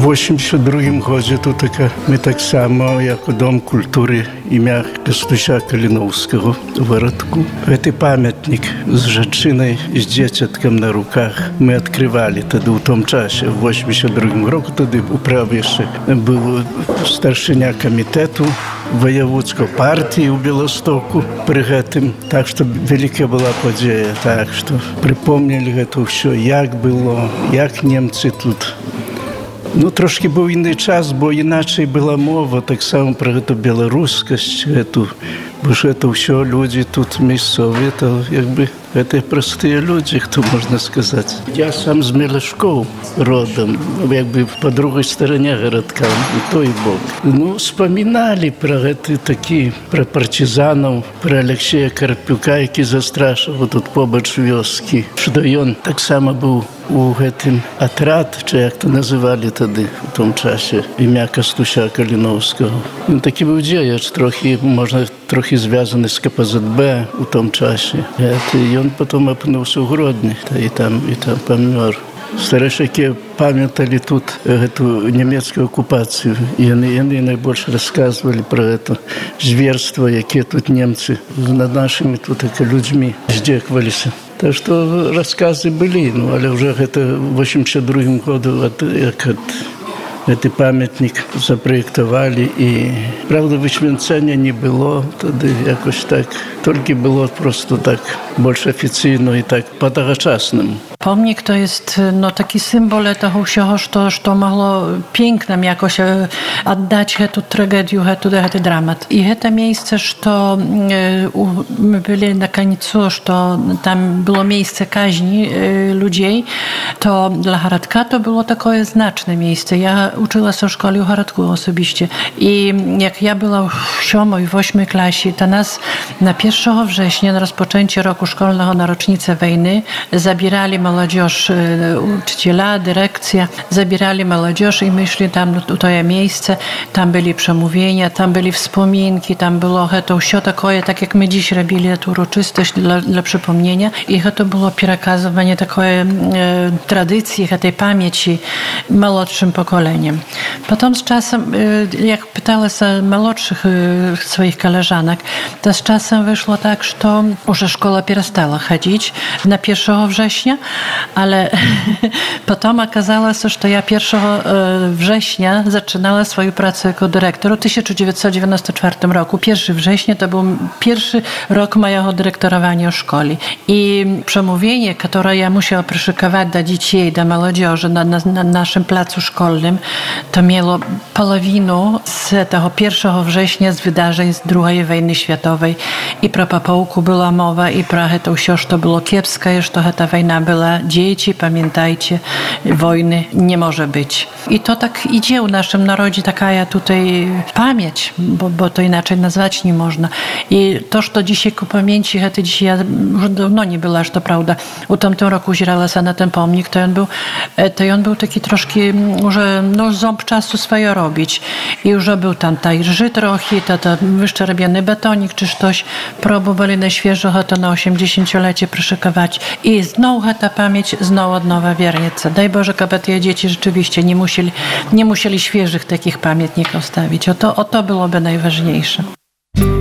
82 году тут мы так само, як Дом культуры імя Кастуся Калиновского в городку. Это памятник с женщиной и с детятком на руках. Мы открывали тогда в том часе, в 82 року, тогда управ еще был старшиня комитету воєводської партії у Білостоку при гэтым. Так що велика була подія. Так що припомнили це все, як було, як німці тут. Ну, трошки був інший час, бо іначе була мова, так само про цю білоруськість, бо ж це все люди тут місцеві, то якби це прості люди, хто можна сказати. Я сам з Мелешков родом, якби по другій стороні городка, і той бок. Ну, вспоминали про це такі, про партизанів, про Олексія Карпюка, який застрашив тут побач вёски, що він так само був у гэтым атрад, чи як то називали тоді, в тому часі, ім'я Кастуся Калиновського. Він такий був діяч, трохи, можна, трохи зв'язаний з КПЗБ у тому часі. І він потім опинився у Гродні, і там помер. Старішики пам'ятали тут эту німецьку окупацію, і вони найбільше розказували про це звірство, яке тут німці над нашими тут людьми здекувалися. Так що розкази були, ну, але вже це в 82 году, як цей пам'ятник запроєктували, і, правда, вичвінцення не було, тоді якось так, тільки було просто так, більш офіційно і так по-тогочасному. Pomnik to jest no, taki symbol tego wszystkiego, co mogło pięknym jakoś oddać tę tragedię, tę dramat. I to miejsce, że my byli na końcu, że tam było miejsce kaźni ludzi, to dla Haradka to było takie znaczne miejsce. Ja uczyła się w szkole w Haradku osobiście. I jak ja była w 7. i 8. klasie, to nas na 1 września, na rozpoczęcie roku szkolnego, na rocznicę wojny, zabierali młodzież, uczyciela, dyrekcja, zabierali młodzież i my szli tam w to miejsce, tam byli przemówienia, tam byli wspominki, tam było to wszystko takie, tak jak my dziś robili tę uroczystość dla przypomnienia i to było przekazywanie takiej tradycji, tej pamięci młodszym pokoleniem. Potem z czasem, jak pytała się młodszych swoich koleżanek, to z czasem wyszło tak, że już szkoła przestała chodzić na 1 września, ale potem okazało się, że ja 1 września zaczynała swoją pracę jako dyrektor w 1994 roku. 1 września to był pierwszy rok mojego dyrektorowania w szkole. I przemówienie, które ja musiała przyszykować dla dzieci, dla młodzieży na naszym placu szkolnym, to miało połowinę z tego 1 września z wydarzeń z II wojny światowej. I pro papołku była mowa, i pro to wszystko, co było kiepskie, że ta wojna była. Dzieci, pamiętajcie, wojny nie może być. I to tak idzie w naszym narodzie, taka tutaj pamięć, bo to inaczej nazwać nie można. I to, że dzisiaj ku pamięci, to dzisiaj ja już dawno nie była, że to prawda. U tamtym roku zierała się na ten pomnik, to on był taki troszkę, że ząb czasu swoje robić. I już był tam rży trochę, to wyszczerbiony betonik czy coś. Próbowali na świeżo to na 80-lecie przyszykować. I znowu ta pamięć, znowu od nowa wiernica. Daj Boże, aby te dzieci rzeczywiście nie musieli świeżych takich pamiętników stawić. O to byłoby najważniejsze.